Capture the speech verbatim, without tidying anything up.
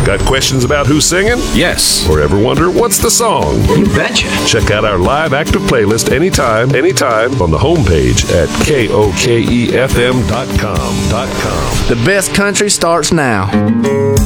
Got questions about who's singing? Yes. Or ever wonder what's the song? You betcha. Check out our live active playlist anytime, anytime on the homepage at K O K E F M dot com. The best country starts now.